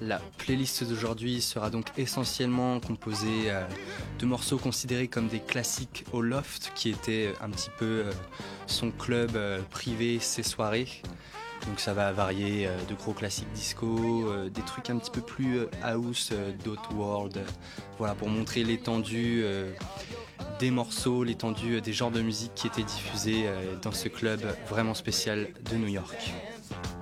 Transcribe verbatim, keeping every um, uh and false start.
La playlist d'aujourd'hui sera donc essentiellement composée euh, de morceaux considérés comme des classiques au Loft, qui était un petit peu euh, son club euh, privé, ses soirées. Donc ça va varier euh, de gros classiques disco, euh, des trucs un petit peu plus euh, house, euh, d'autres world, euh, voilà, pour montrer l'étendue euh, des morceaux, l'étendue euh, des genres de musique qui étaient diffusés euh, dans ce club vraiment spécial de New York.